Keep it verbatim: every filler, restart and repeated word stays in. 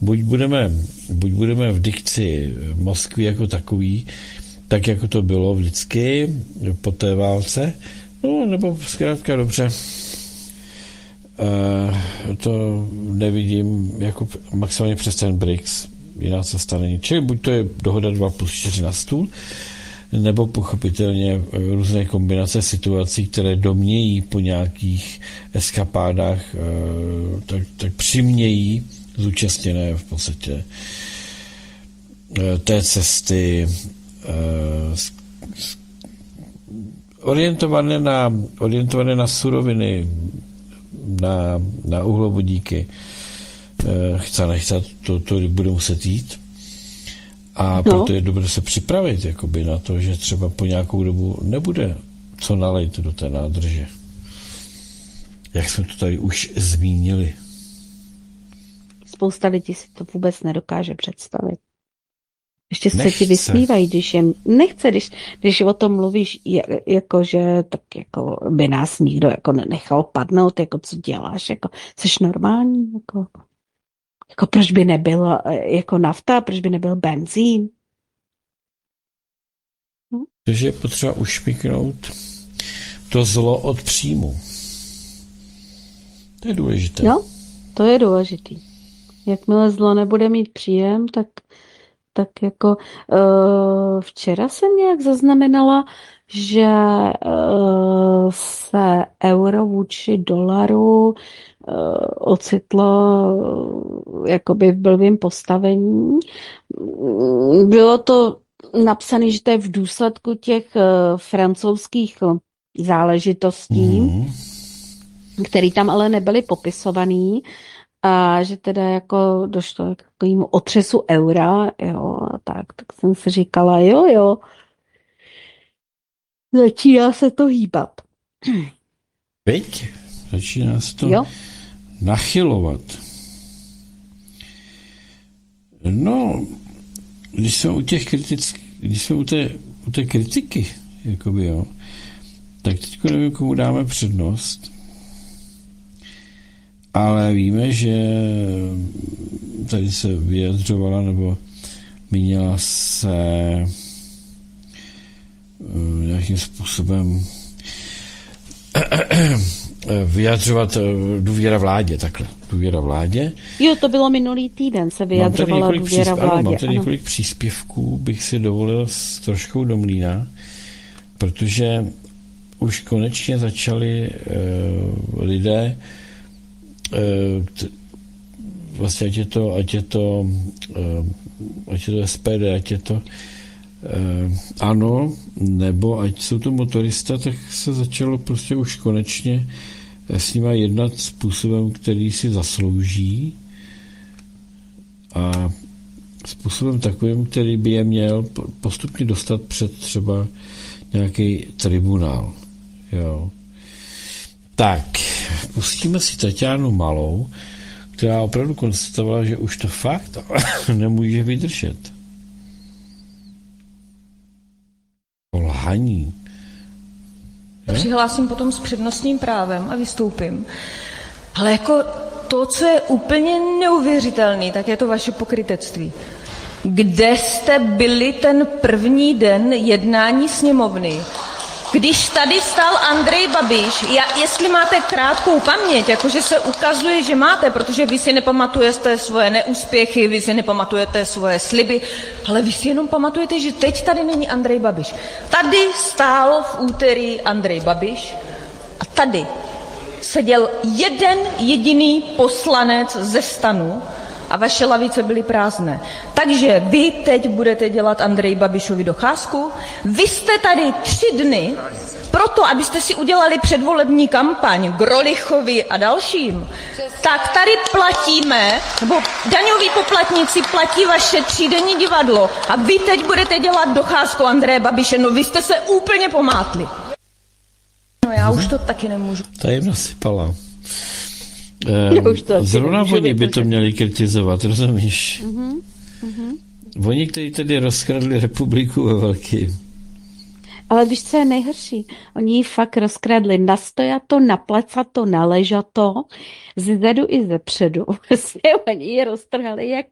buď budeme, buď budeme v dikci Moskvy jako takový, tak jako to bylo vždycky po té válce, no nebo zkrátka dobře, e, to nevidím jako maximálně přes ten B R I C S, jiná cesta není. Čili buď to je dohoda dva plus čtyři na stůl, nebo pochopitelně různé kombinace situací, které domějí po nějakých eskapádách, tak, tak přimějí zúčastněné v podstatě té cesty orientované na, orientované na suroviny, na, na uhlovodíky. Chce nechce, to, to bude muset jít. A no. Proto je dobré se připravit jakoby na to, že třeba po nějakou dobu nebude co nalejt do té nádrže. Jak jsme to tady už zmínili. Spousta lidí si to vůbec nedokáže představit. Ještě se ti vysmívají, když je nechce, když, když o tom mluvíš, jako že tak jako by nás nikdo jako nenechal padnout, jako co děláš, jako jsi normální, jako, jako proč by nebyl jako nafta, proč by nebyl benzín. Hm? Takže je potřeba ušmyknout to zlo od příjmu. To je důležité. Jo, to je důležitý. Jakmile zlo nebude mít příjem, tak tak jako uh, včera jsem nějak zaznamenala, že uh, se euro vůči dolaru uh, ocitlo uh, jakoby v blbým postavení. Bylo to napsané, že to je v důsledku těch uh, francouzských záležitostí, mm. které tam ale nebyly popisované. A že teda jako došlo k takovému otřesu eura, jo, a tak, tak jsem si říkala, jo, jo, začíná se to hýbat. Veď? Začíná se to jo? nachylovat. No, když jsme u těch kritických, když jsme u té, u té kritiky, jakoby, jo, tak teď nevím, komu dáme přednost. Ale víme, že tady se vyjadřovala nebo měla se nějakým způsobem vyjadřovat důvěra vládě, takhle, důvěra vládě. Jo, to bylo minulý týden, se vyjadřovala důvěra vládě. Ano, mám tady několik příspěvků, bych si dovolil s troškou do mlýna, protože už konečně začali uh, lidé vlastně ať je to, ať je to, ať je to S P D, ať je to ANO, nebo ať jsou to motorista, tak se začalo prostě už konečně s nima jednat způsobem, který si zaslouží a způsobem takovým, který by je měl postupně dostat před třeba nějaký tribunál. Jo. Tak, pustíme si Tatianu Malou, která opravdu konstatovala, že už to fakt nemůže vydržet. Lhaní. Je? Přihlásím potom s přednostním právem a vystoupím. Ale jako to, co je úplně neuvěřitelné, tak je to vaše pokrytectví. Kde jste byli ten první den jednání sněmovny, když tady stál Andrej Babiš? Já, jestli máte krátkou paměť, jakože se ukazuje, že máte, protože vy si nepamatujete svoje neúspěchy, vy si nepamatujete svoje sliby, ale vy si jenom pamatujete, že teď tady není Andrej Babiš. Tady stál v úterý Andrej Babiš a tady seděl jeden jediný poslanec ze STANu a vaše lavice byly prázdné. Takže vy teď budete dělat Andreji Babišovi docházku. Vy jste tady tři dny proto, abyste si udělali předvolební kampaň Grolichovi a dalším, tak tady platíme, nebo daňoví poplatníci platí vaše třídenní divadlo a vy teď budete dělat docházku Andreje Babiše. No vy jste se úplně pomátli. No já už to taky nemůžu. Ta jim nasypala. Eh, zrovna oni by to měli kritizovat, rozumíš? Uh-huh. Uh-huh. Oni, kteří tedy rozkradli republiku ve velkým. Ale víš, co je nejhorší? Oni ji fakt rozkradli nastojato, naplecato, naležato, zezadu i zepředu. Vlastně oni ji roztrhali jak